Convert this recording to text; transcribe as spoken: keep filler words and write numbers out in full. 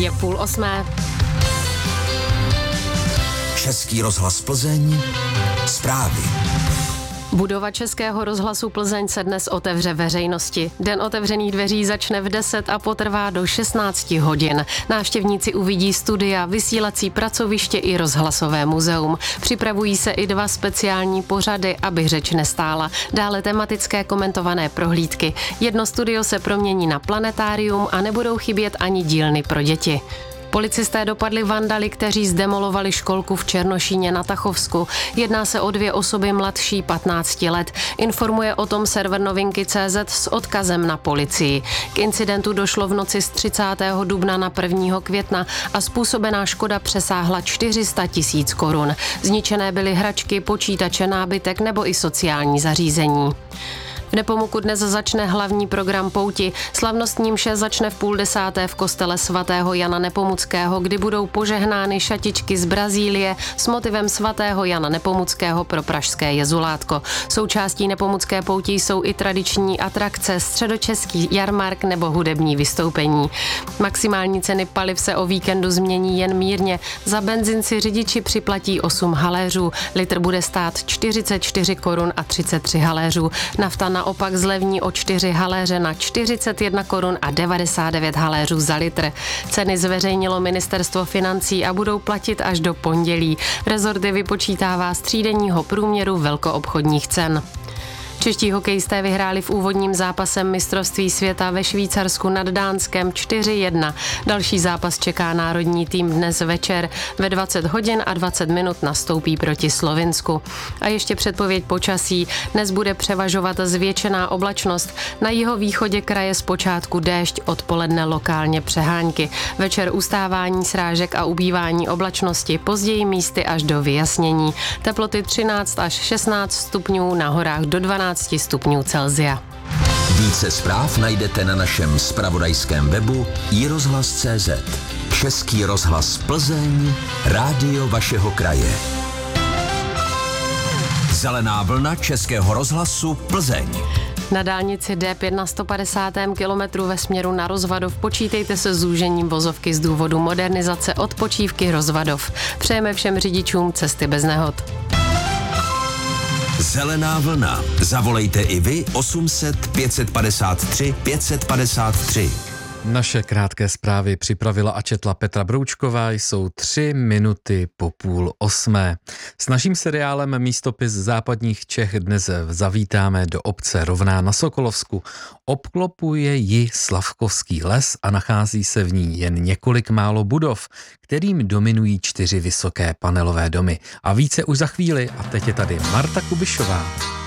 Je půl osmé. Český rozhlas Plzeň, zprávy. Budova Českého rozhlasu Plzeň se dnes otevře veřejnosti. Den otevřených dveří začne v deset a potrvá do šestnáct hodin. Návštěvníci uvidí studia, vysílací pracoviště i rozhlasové muzeum. Připravují se i dva speciální pořady, aby řeč nestála. Dále tematické komentované prohlídky. Jedno studio se promění na planetárium a nebudou chybět ani dílny pro děti. Policisté dopadli vandaly, kteří zdemolovali školku v Černošíně na Tachovsku. Jedná se o dvě osoby mladší patnácti let. Informuje o tom server novinky tečka cé zet s odkazem na policii. K incidentu došlo v noci z třicátého dubna na prvního května a způsobená škoda přesáhla čtyři sta tisíc korun. Zničené byly hračky, počítače, nábytek nebo i sociální zařízení. V Nepomuku dnes začne hlavní program pouti. Slavnostní mše začne v půl desáté v kostele svatého Jana Nepomuckého, kdy budou požehnány šatičky z Brazílie s motivem svatého Jana Nepomuckého pro pražské jezulátko. Součástí Nepomucké pouti jsou i tradiční atrakce, středočeský jarmark nebo hudební vystoupení. Maximální ceny paliv se o víkendu změní jen mírně. Za benzin si řidiči připlatí osm haléřů. Litr bude stát čtyřicet čtyři korun a třicet tři haléřů. Nafta naopak zlevní o čtyři haléře na čtyřicet jedna korun a devadesát devět haléřů za litr. Ceny zveřejnilo ministerstvo financí a budou platit až do pondělí. Rezort je vypočítává z třídenního průměru velkoobchodních cen. Čeští hokejisté vyhráli v úvodním zápase mistrovství světa ve Švýcarsku nad Dánskem čtyři jedna. Další zápas čeká národní tým dnes večer. Ve dvacet hodin a dvacet minut nastoupí proti Slovinsku. A ještě předpověď počasí. Dnes bude převažovat zvětšená oblačnost. Na jihovýchodě kraje zpočátku déšť, odpoledne lokálně přehánky. Večer ustávání srážek a ubývání oblačnosti, později místy až do vyjasnění. Teploty třináct až šestnáct stupňů, na horách do dvanáct stupňů Celsia. Více zpráv najdete na našem zpravodajském webu i rozhlas tečka cé zet. Český rozhlas Plzeň, rádio vašeho kraje. Zelená vlna Českého rozhlasu Plzeň. Na dálnici D pět na sto padesátém kilometru ve směru na Rozvadov počítejte se zúžením vozovky z důvodu modernizace odpočívky Rozvadov. Přejeme všem řidičům cesty bez nehod. Zelená vlna. Zavolejte i vy osm set pět padesát tři pět padesát tři. Naše krátké zprávy připravila a četla Petra Broučková, jsou tři minuty po půl osmé. S naším seriálem Místopis západních Čech dnes zavítáme do obce Rovná na Sokolovsku. Obklopuje ji Slavkovský les a nachází se v ní jen několik málo budov, kterým dominují čtyři vysoké panelové domy. A více už za chvíli, a teď je tady Marta Kubišová.